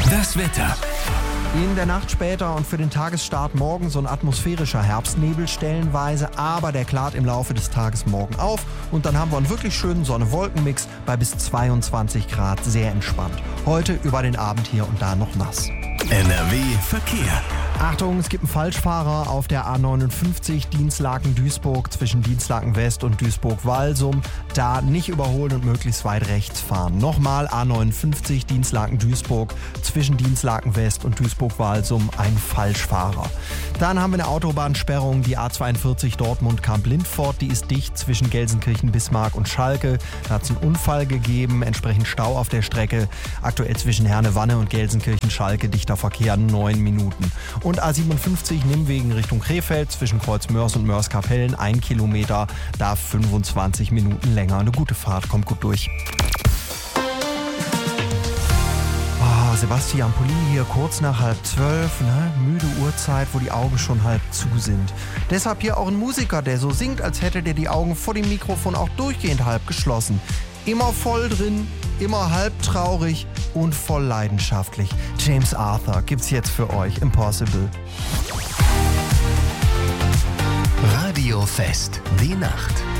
Das Wetter. In der Nacht später und für den Tagesstart morgen so ein atmosphärischer Herbstnebel stellenweise, aber der klart im Laufe des Tages morgen auf und dann haben wir einen wirklich schönen Sonne-Wolken-Mix bei bis 22 Grad, sehr entspannt. Heute über den Abend hier und da noch nass. NRW Verkehr. Achtung, es gibt einen Falschfahrer auf der A59 Dinslaken-Duisburg zwischen Dinslaken West und Duisburg-Walsum. Da nicht überholen und möglichst weit rechts fahren. Nochmal A59 Dinslaken-Duisburg zwischen Dinslaken West und Duisburg-Walsum ein Falschfahrer. Dann haben wir eine Autobahnsperrung, die A42 Dortmund-Kamp-Lindfort. Die ist dicht zwischen Gelsenkirchen, Bismarck und Schalke. Da hat es einen Unfall gegeben, entsprechend Stau auf der Strecke. Aktuell zwischen Herne-Wanne und Gelsenkirchen-Schalke dichter Verkehr 9 Minuten. Und A57 Nimwegen Richtung Krefeld zwischen Kreuzmörs und Mörs-Kapellen 1 Kilometer, da 25 Minuten länger. Eine gute Fahrt, kommt gut durch. Sebastian Pulli hier kurz nach 11:30, ne? Müde Uhrzeit, wo die Augen schon halb zu sind. Deshalb hier auch ein Musiker, der so singt, als hätte der die Augen vor dem Mikrofon auch durchgehend halb geschlossen. Immer voll drin, immer halb traurig und voll leidenschaftlich. James Arthur gibt's jetzt für euch, Impossible. Radio Fest, die Nacht.